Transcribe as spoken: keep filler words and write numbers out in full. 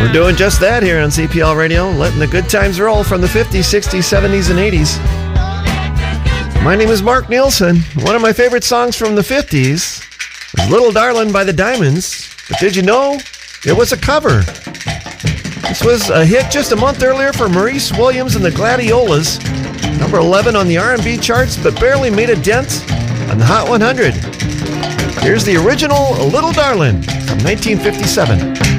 We're doing just that here on C P L Radio, letting the good times roll from the fifties, sixties, seventies, and eighties. My name is Mark Nielsen. One of my favorite songs from the fifties was Little Darlin' by the Diamonds. But did you know it was a cover? This was a hit just a month earlier for Maurice Williams and the Gladiolas. Number eleven on the R and B charts, but barely made a dent on the Hot one hundred. Here's the original Little Darlin' from nineteen fifty-seven.